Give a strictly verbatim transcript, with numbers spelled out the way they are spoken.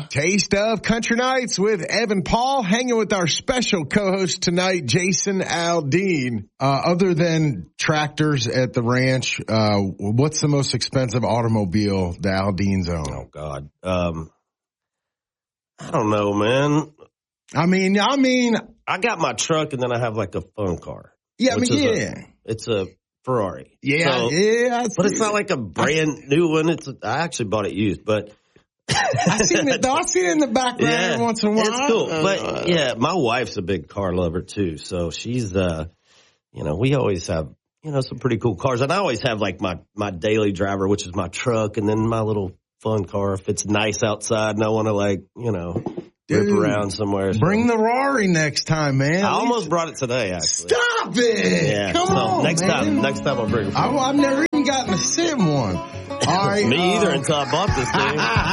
Taste of Country Nights with Evan Paul, hanging with our special co-host tonight, Jason Aldean. Uh, other than tractors at the ranch, uh, what's the most expensive automobile the Aldeans own? Oh, God. Um, I don't know, man. I mean, I mean, I got my truck and then I have like a fun car. Yeah, I mean, yeah. A, it's a Ferrari. Yeah, so, yeah. But it's not like a brand new one. It's a, I actually bought it used, but I seen it though. I see it in the background yeah, every once in a while. It's cool. But yeah, my wife's a big car lover too. So she's uh you know, we always have, you know, some pretty cool cars. And I always have like my, my daily driver, which is my truck, and then my little fun car if it's nice outside and I want to like, you know, Dude, rip around somewhere. So. Bring the Rari next time, man. I almost brought it today, actually. Stop it! Yeah, Come so on, next man. time, next time I'll bring it. I, I've never even gotten to sit in one. All right. Me uh, either until I bought this thing.